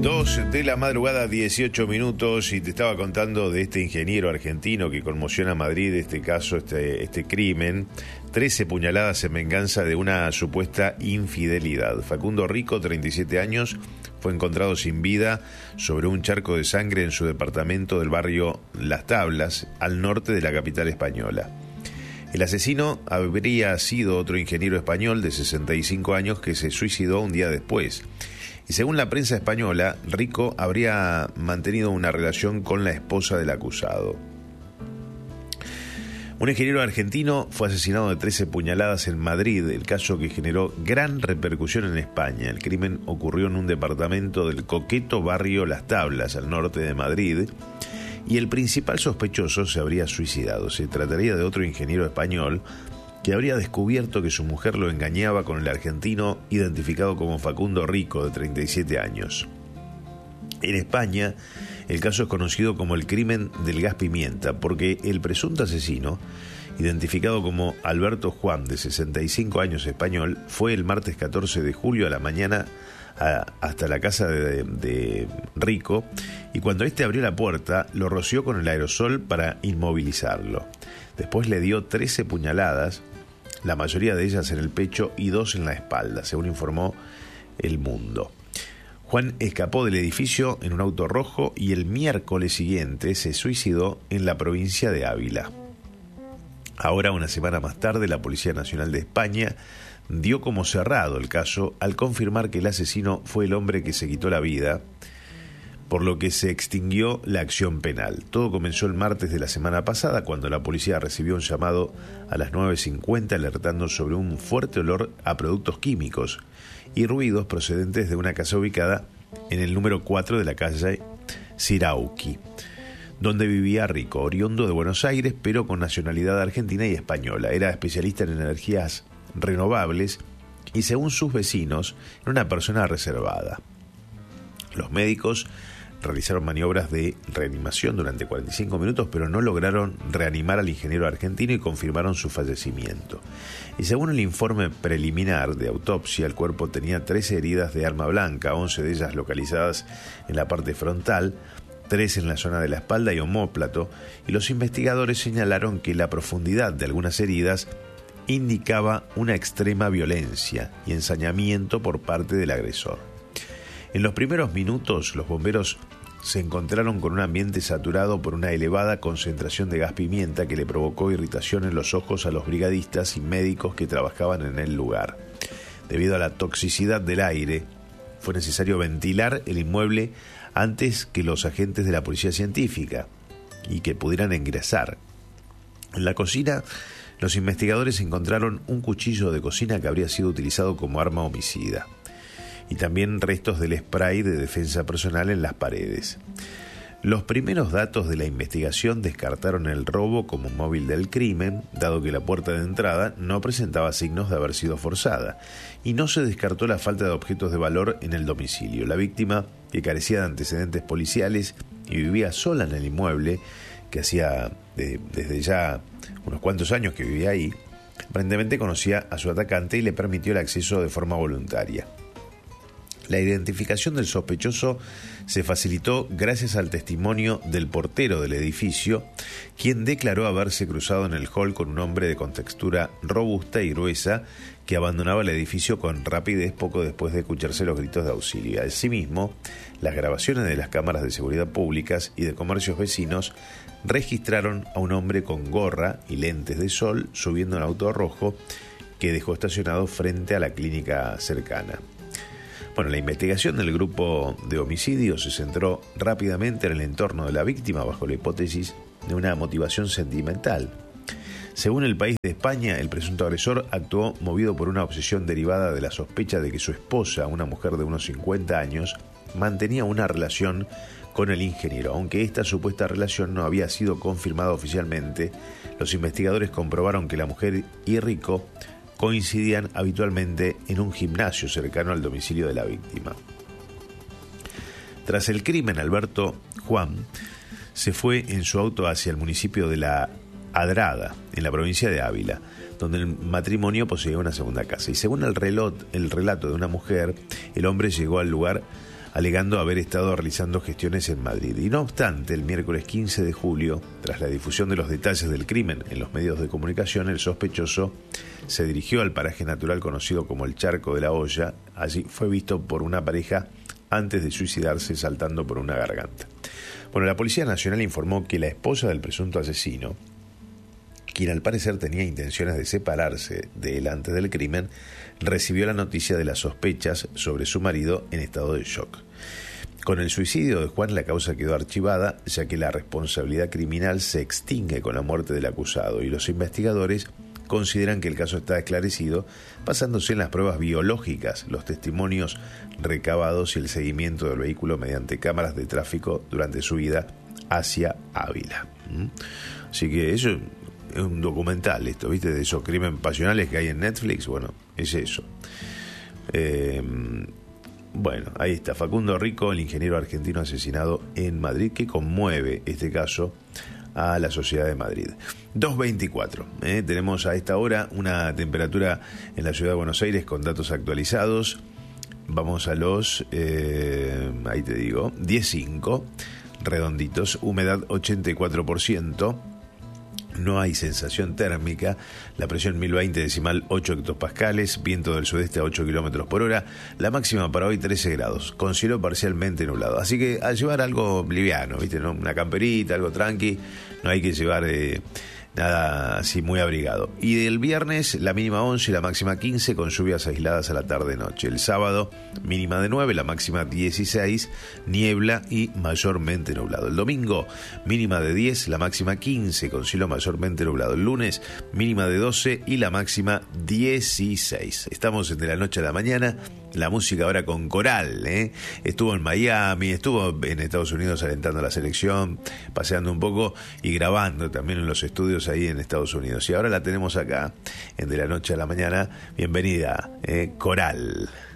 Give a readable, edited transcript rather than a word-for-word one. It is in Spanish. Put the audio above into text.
2 de la madrugada, 18 minutos, y te estaba contando de este ingeniero argentino que conmociona a Madrid, este caso, este crimen. 13 puñaladas en venganza de una supuesta infidelidad. Facundo Rico, 37 años, fue encontrado sin vida sobre un charco de sangre en su departamento del barrio Las Tablas, al norte de la capital española. El asesino habría sido otro ingeniero español de 65 años que se suicidó un día después. Y según la prensa española, Rico habría mantenido una relación con la esposa del acusado. Un ingeniero argentino fue asesinado de 13 puñaladas en Madrid, el caso que generó gran repercusión en España. El crimen ocurrió en un departamento del coqueto barrio Las Tablas, al norte de Madrid, y el principal sospechoso se habría suicidado. Se trataría de otro ingeniero español que habría descubierto que su mujer lo engañaba con el argentino identificado como Facundo Rico, de 37 años. En España, el caso es conocido como el crimen del gas pimienta, porque el presunto asesino, identificado como Alberto Juan, de 65 años, español, fue el martes 14 de julio a la mañana hasta la casa de Rico, y cuando éste abrió la puerta, lo roció con el aerosol para inmovilizarlo. Después le dio 13 puñaladas, la mayoría de ellas en el pecho y 2 en la espalda, según informó El Mundo. Juan escapó del edificio en un auto rojo y el miércoles siguiente se suicidó en la provincia de Ávila. Ahora, una semana más tarde, la Policía Nacional de España dio como cerrado el caso al confirmar que el asesino fue el hombre que se quitó la vida, por lo que se extinguió la acción penal. Todo comenzó el martes de la semana pasada, cuando la policía recibió un llamado a las 9:50 alertando sobre un fuerte olor a productos químicos y ruidos procedentes de una casa ubicada en el número 4 de la calle Sirauqui, donde vivía Rico, oriundo de Buenos Aires, pero con nacionalidad argentina y española. Era especialista en energías renovables y, según sus vecinos, era una persona reservada. Los médicos realizaron maniobras de reanimación durante 45 minutos, pero no lograron reanimar al ingeniero argentino y confirmaron su fallecimiento. Y según el informe preliminar de autopsia, el cuerpo tenía 13 heridas de arma blanca, 11 de ellas localizadas en la parte frontal, 3 en la zona de la espalda y omóplato, y los investigadores señalaron que la profundidad de algunas heridas indicaba una extrema violencia y ensañamiento por parte del agresor. En los primeros minutos, los bomberos se encontraron con un ambiente saturado por una elevada concentración de gas pimienta que le provocó irritación en los ojos a los brigadistas y médicos que trabajaban en el lugar. Debido a la toxicidad del aire, fue necesario ventilar el inmueble antes que los agentes de la policía científica y que pudieran ingresar. En la cocina, los investigadores encontraron un cuchillo de cocina que habría sido utilizado como arma homicida, y también restos del spray de defensa personal en las paredes. Los primeros datos de la investigación descartaron el robo como móvil del crimen, dado que la puerta de entrada no presentaba signos de haber sido forzada, y no se descartó la falta de objetos de valor en el domicilio. La víctima, que carecía de antecedentes policiales y vivía sola en el inmueble, que hacía desde ya unos cuantos años que vivía ahí, aparentemente conocía a su atacante y le permitió el acceso de forma voluntaria. La identificación del sospechoso se facilitó gracias al testimonio del portero del edificio, quien declaró haberse cruzado en el hall con un hombre de contextura robusta y gruesa que abandonaba el edificio con rapidez poco después de escucharse los gritos de auxilio. Asimismo, las grabaciones de las cámaras de seguridad públicas y de comercios vecinos registraron a un hombre con gorra y lentes de sol subiendo un auto rojo que dejó estacionado frente a la clínica cercana. Bueno, la investigación del grupo de homicidio se centró rápidamente en el entorno de la víctima bajo la hipótesis de una motivación sentimental. Según El País de España, el presunto agresor actuó movido por una obsesión derivada de la sospecha de que su esposa, una mujer de unos 50 años, mantenía una relación con el ingeniero. Aunque esta supuesta relación no había sido confirmada oficialmente, los investigadores comprobaron que la mujer y Rico coincidían habitualmente en un gimnasio cercano al domicilio de la víctima. Tras el crimen, Alberto Juan se fue en su auto hacia el municipio de La Adrada, en la provincia de Ávila, donde el matrimonio poseía una segunda casa. Y según el relato de una mujer, el hombre llegó al lugar alegando haber estado realizando gestiones en Madrid. Y no obstante, el miércoles 15 de julio, tras la difusión de los detalles del crimen en los medios de comunicación, el sospechoso se dirigió al paraje natural conocido como el Charco de la Hoya. Allí fue visto por una pareja antes de suicidarse saltando por una garganta. Bueno, la Policía Nacional informó que la esposa del presunto asesino, quien al parecer tenía intenciones de separarse de él antes del crimen, recibió la noticia de las sospechas sobre su marido en estado de shock. Con el suicidio de Juan, la causa quedó archivada, ya que la responsabilidad criminal se extingue con la muerte del acusado, y los investigadores consideran que el caso está esclarecido, basándose en las pruebas biológicas, los testimonios recabados y el seguimiento del vehículo mediante cámaras de tráfico durante su ida hacia Ávila. Así que eso es un documental, esto, ¿viste? De esos crímenes pasionales que hay en Netflix. Bueno, es eso. Bueno, ahí está. Facundo Rico, el ingeniero argentino asesinado en Madrid, que conmueve este caso a la sociedad de Madrid. 2:24. Tenemos a esta hora una temperatura en la ciudad de Buenos Aires con datos actualizados. Vamos a los, ahí te digo, 10:05, redonditos, humedad 84%. No hay sensación térmica, la presión 1020 decimal 8 hectopascales, viento del sudeste a 8 kilómetros por hora, la máxima para hoy 13 grados, con cielo parcialmente nublado. Así que a llevar algo liviano, ¿viste? ¿No? Una camperita, algo tranqui, no hay que llevar nada así muy abrigado. Y del viernes, la mínima 11 y la máxima 15, con lluvias aisladas a la tarde-noche. El sábado, mínima de 9, la máxima 16, niebla y mayormente nublado. El domingo, mínima de 10, la máxima 15, con cielo mayormente nublado. El lunes, mínima de 12 y la máxima 16. Estamos de la noche a la mañana. La música ahora con Coral, Estuvo en Miami, estuvo en Estados Unidos alentando a la selección, paseando un poco y grabando también en los estudios ahí en Estados Unidos. Y ahora la tenemos acá, en De la Noche a la Mañana. Bienvenida, Coral.